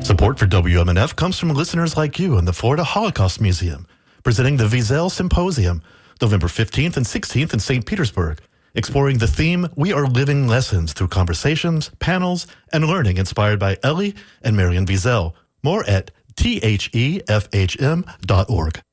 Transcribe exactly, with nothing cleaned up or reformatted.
Support for W M N F comes from listeners like you and the Florida Holocaust Museum, presenting the Wiesel Symposium, November fifteenth and sixteenth in Saint Petersburg, exploring the theme, We Are Living Lessons through conversations, panels, and learning inspired by Elie and Marion Wiesel. More at T H E F H M dot org.